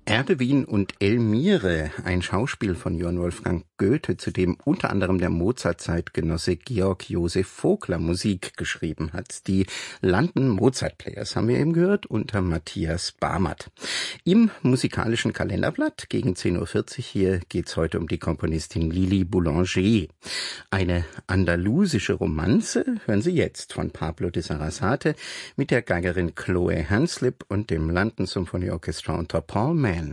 Erde, Wien und Elmire, ein Schauspiel von Johann Wolfgang Goethe, zu dem unter anderem der Mozart-Zeitgenosse Georg Josef Vogler Musik geschrieben hat. Die London Mozart Players haben wir eben gehört, unter Matthias Barmert. Im musikalischen Kalenderblatt gegen 10.40 Uhr hier geht's heute um die Komponistin Lili Boulanger. Eine andalusische Romanze hören Sie jetzt von Pablo de Sarasate mit der Geigerin Chloe Hanslip und dem London Symphony Orchestra unter Paul Mann.